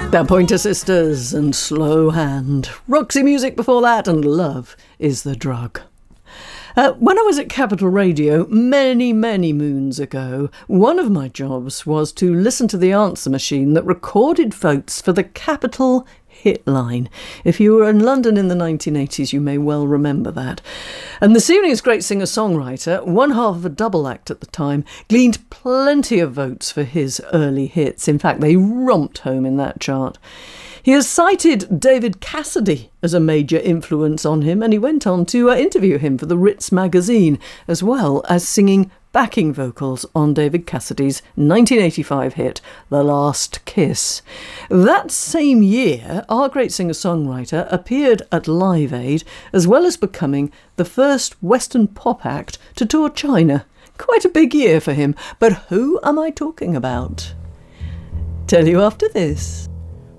The Pointer Sisters and Slow Hand. Roxy Music before that, and Love is the Drug. When I was at Capital Radio many moons ago, one of my jobs was to listen to the answer machine that recorded votes for the Capital Hit Line. If you were in London in the 1980s, you may well remember that. And this evening's great singer-songwriter, one half of a double act at the time, gleaned plenty of votes for his early hits. In fact, they romped home in that chart. He has cited David Cassidy as a major influence on him, and he went on to interview him for the Ritz magazine, as well as singing backing vocals on David Cassidy's 1985 hit, The Last Kiss. That same year, our great singer-songwriter appeared at Live Aid, as well as becoming the first Western pop act to tour China. Quite a big year for him, but who am I talking about? Tell you after this.